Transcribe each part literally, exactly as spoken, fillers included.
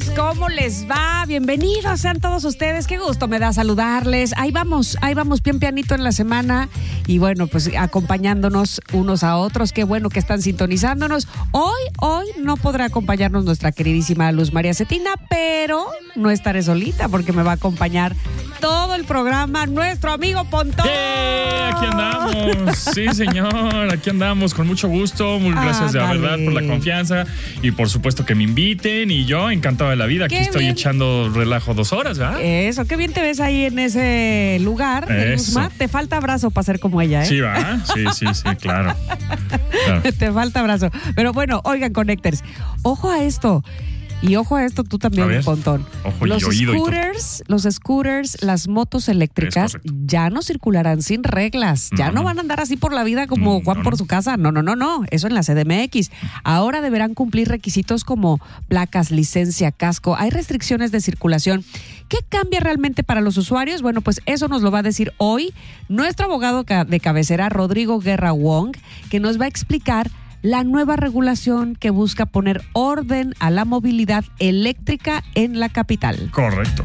¿Cómo les va? Bienvenidos sean todos ustedes. Qué gusto me da saludarles. Ahí vamos, ahí vamos bien pianito en la semana y bueno, pues acompañándonos unos a otros. Qué bueno que están sintonizándonos. Hoy, hoy no podrá acompañarnos nuestra queridísima Luz María Cetina, pero no estaré solita porque me va a acompañar todo el programa nuestro amigo Pontón. ¡Eh! Aquí andamos. Sí, señor. Aquí andamos con mucho gusto. Muy gracias, de verdad, por la confianza y por supuesto que me inviten y yo encantado de la vida. Aquí estoy bien. Echando relajo dos horas, ¿verdad? Eso, qué bien te ves ahí en ese lugar de Luzma. Te falta abrazo para ser como ella, ¿eh? Sí, va. Sí, sí, sí, claro. claro. Te falta abrazo. Pero bueno, oigan, Connectors, ojo a esto. Y ojo a esto, tú también, Pontón. Ojo los y oído scooters, y los scooters, las motos eléctricas ya no circularán sin reglas. Ya no, no van a andar así por la vida como no, Juan no, por no. su casa. No, no, no, no. Eso en la C D M X. Ahora deberán cumplir requisitos como placas, licencia, casco. Hay restricciones de circulación. ¿Qué cambia realmente para los usuarios? Bueno, pues eso nos lo va a decir hoy nuestro abogado de cabecera, Rodrigo Guerra Wong, que nos va a explicar la nueva regulación que busca poner orden a la movilidad eléctrica en la capital. Correcto.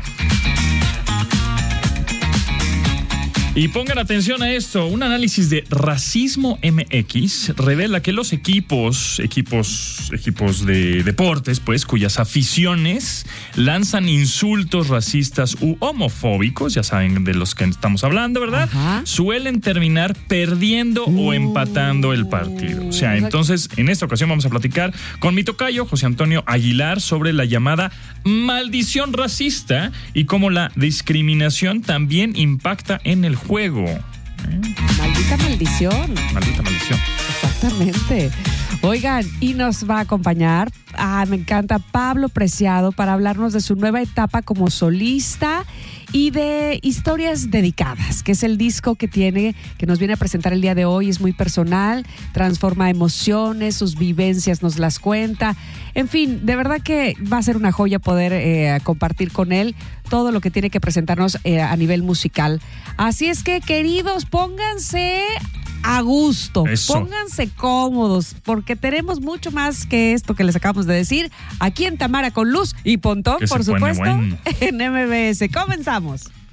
Y pongan atención a esto, un análisis de Racismo M X revela que los equipos, equipos, equipos de deportes, pues, cuyas aficiones lanzan insultos racistas u homofóbicos, ya saben de los que estamos hablando, ¿verdad? Ajá. Suelen terminar perdiendo uh, o empatando el partido. O sea, entonces, en esta ocasión vamos a platicar con mi tocayo, José Antonio Aguilar, sobre la llamada maldición racista y cómo la discriminación también impacta en el juego. ¿Eh? Maldita maldición. Maldita maldición. Exactamente. Oigan, y nos va a acompañar, ah, me encanta, Pablo Preciado, para hablarnos de su nueva etapa como solista y de Historias Dedicadas, que es el disco que tiene, que nos viene a presentar el día de hoy. Es muy personal, transforma emociones, sus vivencias nos las cuenta. En fin, de verdad que va a ser una joya poder eh, compartir con él todo lo que tiene que presentarnos eh, a nivel musical. Así es que, queridos, pónganse a gusto, Eso. Pónganse cómodos, porque tenemos mucho más que esto que les acabamos de decir aquí en Tamara con Luz y Pontón, que por supuesto, bueno. en M B S. Comenzamos.